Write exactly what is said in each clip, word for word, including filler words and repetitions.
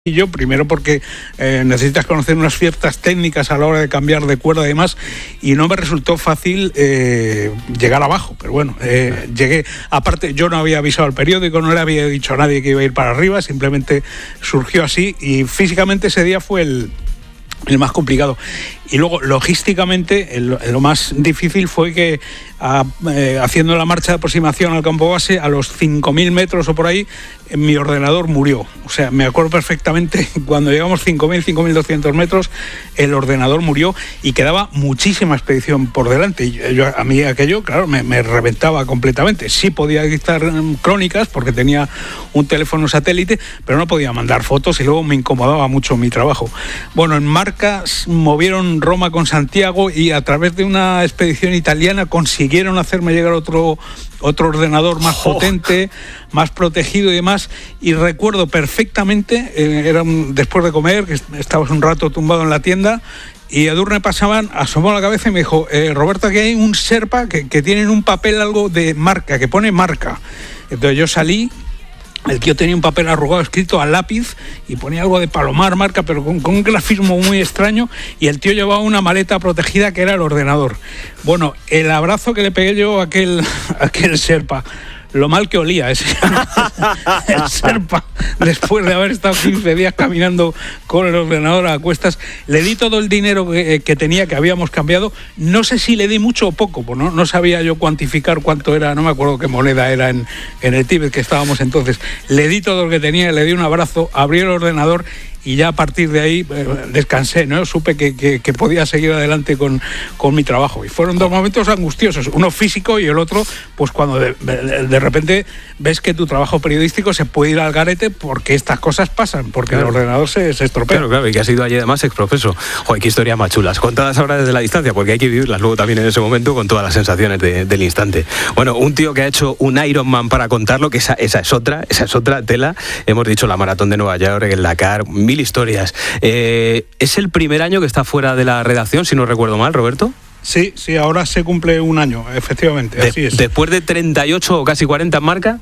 Y yo, primero porque eh, necesitas conocer unas ciertas técnicas a la hora de cambiar de cuerda y demás, y no me resultó fácil eh, llegar abajo, pero bueno, eh, llegué. Aparte, yo no había avisado al periódico, no le había dicho a nadie que iba a ir para arriba, simplemente surgió así, y físicamente ese día fue el, el más complicado. Y luego, logísticamente, el, lo más difícil fue que, a, eh, haciendo la marcha de aproximación al campo base, a los cinco mil metros o por ahí, mi ordenador murió. O sea, me acuerdo perfectamente, cuando llegamos cinco mil, cinco mil doscientos metros, el ordenador murió y quedaba muchísima expedición por delante. Y yo, a mí aquello, claro, me, me reventaba completamente. Sí podía dictar crónicas porque tenía un teléfono satélite, pero no podía mandar fotos y luego me incomodaba mucho mi trabajo. Bueno, en Marca movieron Roma con Santiago y a través de una expedición italiana consiguieron hacerme llegar otro, otro ordenador más oh. potente, más protegido y demás. Y recuerdo perfectamente, eh, era un, después de comer, que estabas un rato tumbado en la tienda, y Edurne Pasaban asomó la cabeza y me dijo, eh, Roberto, aquí hay un Sherpa que, que tiene en un papel algo de marca, que pone marca. Entonces yo salí. El tío tenía un papel arrugado escrito a lápiz y ponía algo de Palomar marca, pero con, con un grafismo muy extraño, y el tío llevaba una maleta protegida que era el ordenador. Bueno, el abrazo que le pegué yo a aquel, a aquel Sherpa, lo mal que olía ese el Sherpa, después de haber estado quince días caminando con el ordenador a cuestas. Le di todo el dinero que, que tenía, que habíamos cambiado. No sé si le di mucho o poco, pues no, no sabía yo cuantificar cuánto era, no me acuerdo qué moneda era en, en el Tíbet que estábamos entonces. Le di todo lo que tenía, le di un abrazo, abrí el ordenador y ya a partir de ahí eh, descansé, ¿no? Supe que, que, que podía seguir adelante con, con mi trabajo. Y fueron dos momentos angustiosos, uno físico y el otro, pues cuando de, de, de repente ves que tu trabajo periodístico se puede ir al garete porque estas cosas pasan, porque claro. El ordenador se, se estropea. Claro, claro, y que has ido allí además exprofeso. Joder, qué historias más chulas, contadas ahora desde la distancia, porque hay que vivirlas luego también en ese momento con todas las sensaciones de, del instante. Bueno, un tío que ha hecho un Ironman para contarlo, que esa, esa es otra, esa es otra tela. Hemos dicho la maratón de Nueva York, el Dakar, mil historias. Eh, ¿Es el primer año que está fuera de la redacción, si no recuerdo mal, Roberto? Sí, sí, ahora se cumple un año, efectivamente, de, así es. Después de treinta y ocho o casi cuarenta en Marca.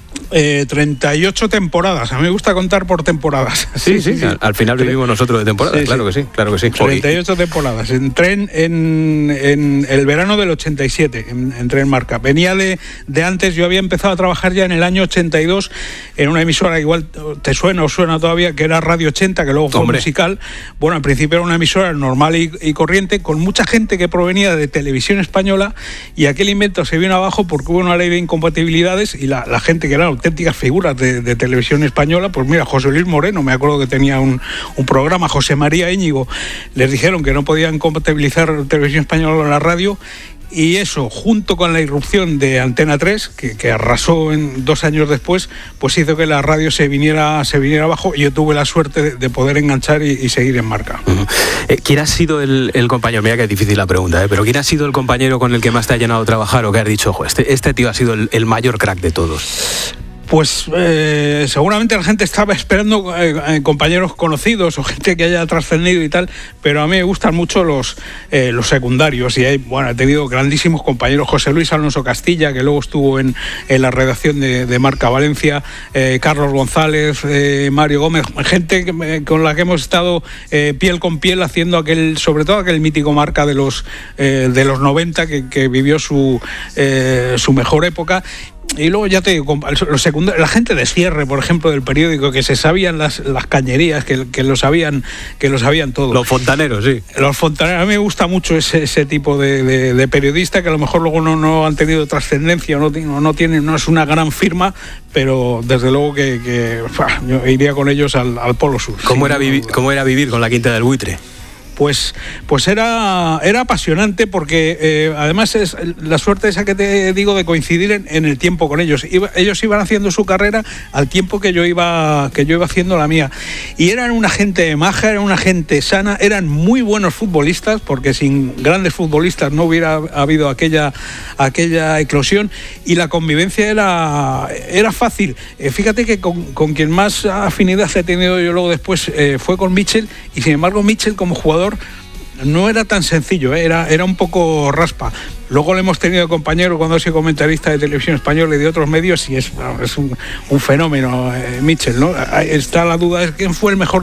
Eh, treinta y ocho temporadas. A mí me gusta contar por temporadas. Sí, sí, sí, sí. Al, al final vivimos nosotros de temporadas, sí, claro sí. que sí, claro que sí. treinta y ocho temporadas. Entré en, en, en el verano del ochenta y siete, en, entré en Marca. Venía de, de antes, yo había empezado a trabajar ya en el año ochenta y dos en una emisora, igual te suena o suena todavía, que era Radio ochenta, que luego fue Hombre. musical. Bueno, al principio era una emisora normal y, y corriente, con mucha gente que provenía de Televisión Española, y aquel invento se vino abajo porque hubo una ley de incompatibilidades y la, la gente que era auténticas figuras de, de Televisión Española, pues mira, José Luis Moreno, me acuerdo que tenía un, un programa, José María Íñigo, les dijeron que no podían compatibilizar Televisión Española con la radio, y eso, junto con la irrupción de Antena tres, que, que arrasó en dos años después, pues hizo que la radio se viniera, se viniera abajo, y yo tuve la suerte de, de poder enganchar y, y seguir en Marca. Uh-huh. Eh, ¿Quién ha sido el, el compañero? Mira que es difícil la pregunta, ¿eh? Pero ¿quién ha sido el compañero con el que más te ha llenado de trabajar, o que has dicho, ojo, este, este tío ha sido el, el mayor crack de todos? Pues eh, seguramente la gente estaba esperando eh, compañeros conocidos o gente que haya trascendido y tal, pero a mí me gustan mucho los, eh, los secundarios, y hay, bueno, he tenido grandísimos compañeros. José Luis Alonso Castilla, que luego estuvo en, en la redacción de, de Marca Valencia, eh, Carlos González, eh, Mario Gómez, gente que, con la que hemos estado eh, piel con piel haciendo aquel, sobre todo aquel mítico Marca de los, eh, de los noventa, que, que vivió su, eh, su mejor época. Y luego ya te digo, los secundarios, la gente de cierre, por ejemplo, del periódico, que se sabían las, las cañerías, que, que lo sabían, que lo sabían todo. Los fontaneros, sí. Los fontaneros, a mí me gusta mucho ese, ese tipo de, de, de periodista, que a lo mejor luego no, no han tenido trascendencia, no, no, no tienen, no es una gran firma, pero desde luego que, que bah, yo iría con ellos al, al Polo Sur. ¿Cómo, era vivir, ¿Cómo era vivir con la Quinta del Buitre? Pues, pues era, era apasionante, porque eh, además es la suerte esa que te digo de coincidir en, en el tiempo con ellos. Iba, ellos iban haciendo su carrera al tiempo que yo iba que yo iba haciendo la mía. Y eran una gente maja, eran una gente sana, eran muy buenos futbolistas, porque sin grandes futbolistas no hubiera habido aquella, aquella eclosión, y la convivencia era, era fácil. Eh, fíjate que con, con quien más afinidad he tenido yo luego después eh, fue con Mitchell, y sin embargo Mitchell como jugador no era tan sencillo, ¿eh? era, era un poco raspa. Luego le hemos tenido compañero cuando ha sido comentarista de Televisión Española y de otros medios y es, es un, un fenómeno, eh, Mitchell, ¿no? Está la duda de quién fue el mejor